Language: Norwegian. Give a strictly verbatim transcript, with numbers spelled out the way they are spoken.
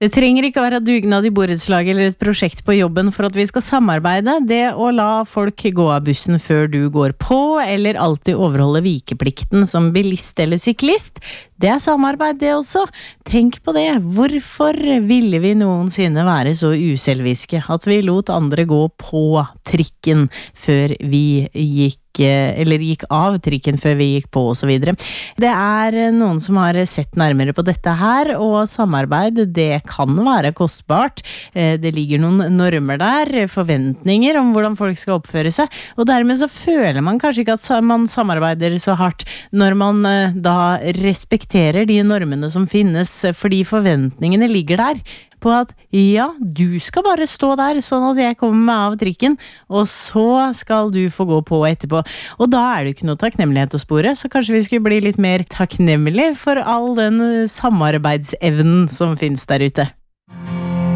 Det trenger ikke være dugnad i borettslag eller et prosjekt på jobben for at vi skal samarbeide. Det å la folk gå av bussen før du går på, eller alltid overholde vikeplikten som bilist eller syklist, det er samarbeid det også. Tenk på det. Hvorfor ville vi noensinne være så uselviske at vi lot andre gå på trikken før vi gikk eller gikk av trikken før vi gikk på og så videre. Det er noen som har sett nærmere på dette her, og samarbeid, det kan være kostbart. Det ligger noen normer der, forventninger om hvordan folk skal oppføre seg, og dermed så føler man kanskje ikke at man samarbeider så hardt når man da respekterer de normene som finnes, fordi forventningene ligger der. På at, ja, du skal bare stå der sånn at jeg kommer meg av trikken, og så skal du få gå på etterpå. Og da er det jo ikke noe takknemlighet å spore, så kanskje vi skulle bli litt mer takknemlig for all den samarbeidsevnen som finnes der ute.